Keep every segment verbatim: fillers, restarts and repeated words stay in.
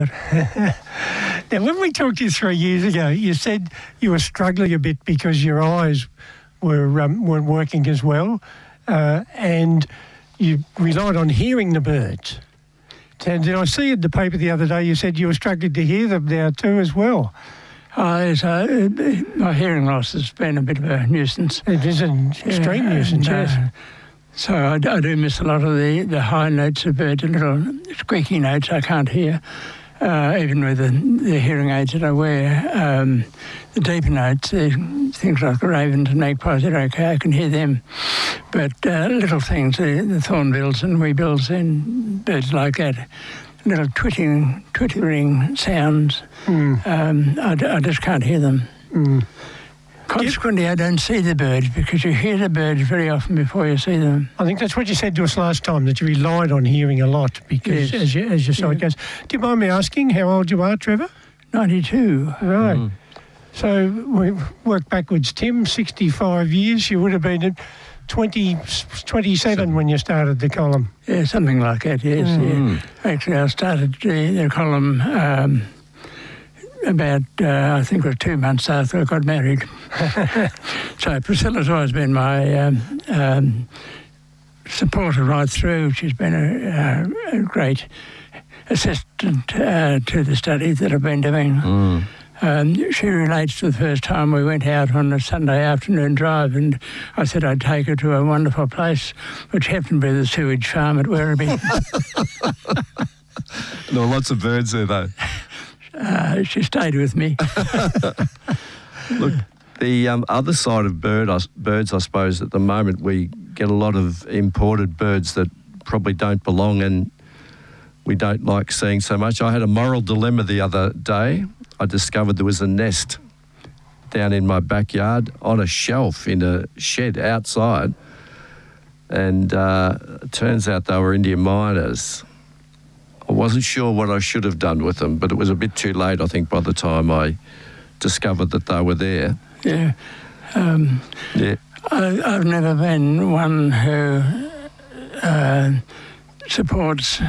Now, when we talked to you three years ago, you said you were struggling a bit because your eyes were, um, weren't working as well, uh, and you relied on hearing the birds. And did I see in the paper the other day you said you were struggling to hear them now too as well? Oh, yes, uh, my hearing loss has been a bit of a nuisance. It is an extreme yeah, nuisance, and, yes. Uh, so I, I do miss a lot of the, the high notes of birds, the little squeaky notes I can't hear, uh, even with the, the hearing aids that I wear. Um, the deeper notes, the things like the ravens and magpies, they're okay, I can hear them. But uh, little things, the, the thornbills and weebills and birds like that, little twittering, twittering sounds, mm. um, I, I just can't hear them. Mm. Consequently, I don't see the birds because you hear the birds very often before you see them. I think that's what you said to us last time, that you relied on hearing a lot because yes. as, you, as your sight yeah. goes. Do you mind me asking how old you are, Trevor? ninety-two. Right. Mm. So we work backwards. Tim, sixty-five years. You would have been at twenty, twenty-seven when you started the column. Yeah, something like that, yes. Mm. Yeah. Actually, I started the, the column um, about, uh, I think it was two months after I got married. So Priscilla's always been my um, um, supporter right through. She's been a, a, a great assistant uh, to the studies that I've been doing. Mm. Um, she relates to the first time we went out on a Sunday afternoon drive, and I said I'd take her to a wonderful place, which happened to be the sewage farm at Werribee. There were lots of birds there, though. Uh, she stayed with me. Look, the um, other side of bird, uh, birds, I suppose, at the moment, we get a lot of imported birds that probably don't belong and we don't like seeing so much. I had a moral dilemma the other day. I discovered there was a nest down in my backyard on a shelf in a shed outside, and uh, it turns out they were Indian miners. I wasn't sure what I should have done with them, but it was a bit too late, I think, by the time I discovered that they were there. Yeah. Um, yeah. I, I've never been one who uh, supports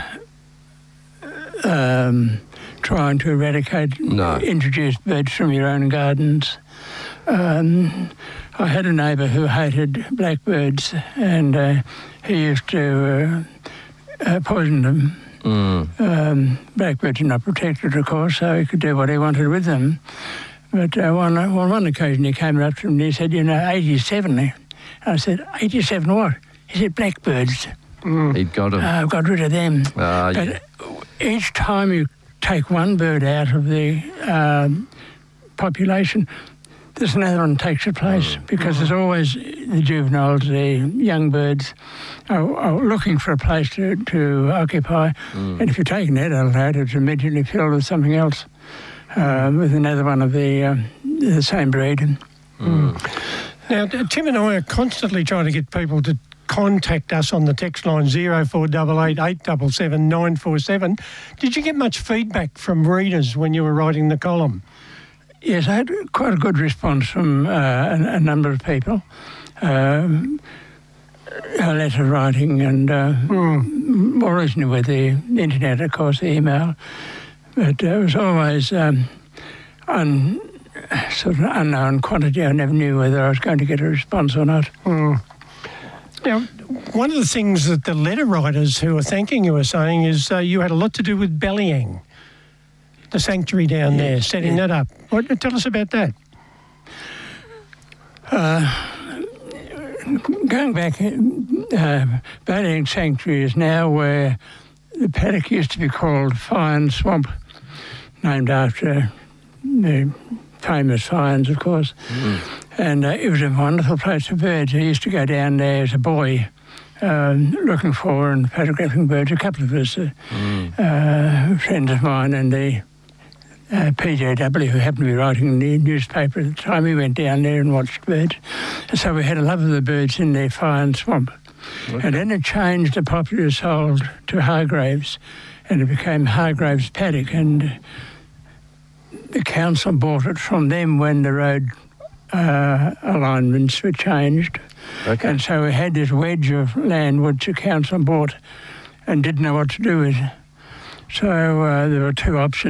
um, trying to eradicate no. introduced birds from your own gardens. Um, I had a neighbour who hated blackbirds, and uh, he used to uh, uh, poison them. Mm. Um, blackbirds are not protected, of course, so he could do what he wanted with them. But uh, one, on one occasion he came up to me and he said, you know, eighty-seven. I said, eighty-seven what? He said, blackbirds. Mm. He'd got them. Uh, I've got rid of them. Uh, but yeah. each time you take one bird out of the um, population, there's another one takes its place, mm. because mm. there's always the juveniles, the young birds, are, are looking for a place to, to occupy. Mm. And if you take an adult out, it's immediately filled with something else, uh, with another one of the, uh, the same breed. Mm. Now, Tim and I are constantly trying to get people to contact us on the text line zero four eight eight, eight seven seven, nine four seven. Did you get much feedback from readers when you were writing the column? Yes, I had quite a good response from uh, a, a number of people. Um, letter writing and uh, mm. more recently with the internet, of course, the email. But uh, it was always um, un, sort of unknown quantity. I never knew whether I was going to get a response or not. Mm. Now, one of the things that the letter writers who are thanking you are saying is uh, you had a lot to do with Ballyang, the sanctuary down yes, there, setting yeah. that up. What, tell us about that. Uh, going back, uh, Ballyang Sanctuary is now where the paddock used to be called Fyne Swamp, named after the famous Fynes, of course. Mm. And uh, it was a wonderful place for birds. I used to go down there as a boy, um, looking for and photographing birds. A couple of us, uh, mm. uh, friends of mine, and the uh, P J W, who happened to be writing in the newspaper at the time, we went down there and watched birds. And so we had a love of the birds in their Fyne Swamp. Okay. And then it changed, the property was sold to Hargraves, and it became Hargraves Paddock, and the council bought it from them when the road uh, alignments were changed. Okay. And so we had this wedge of land which the council bought and didn't know what to do with. So uh, there were two options.